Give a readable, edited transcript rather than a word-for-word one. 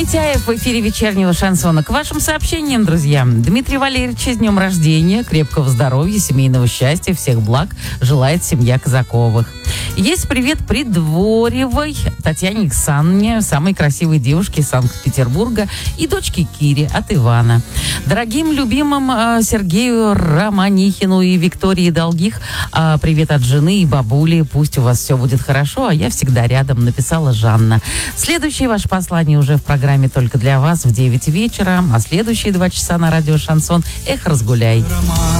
Митяев в эфире вечернего шансона. К вашим сообщениям, друзья. Дмитрий Валерьевич, с днем рождения, крепкого здоровья, семейного счастья, всех благ желает семья Казаковых. Есть привет Придворевой Татьяне Иксанне, самой красивой девушке из Санкт-Петербурга, и дочке Кире от Ивана. Дорогим любимым Сергею Романихину и Виктории Долгих привет от жены и бабули. Пусть у вас все будет хорошо, а я всегда рядом, написала Жанна. Следующее ваше послание уже в программе «Только для вас» в 9 вечера, а следующие 2 часа на радио «Шансон» «Эх, разгуляй».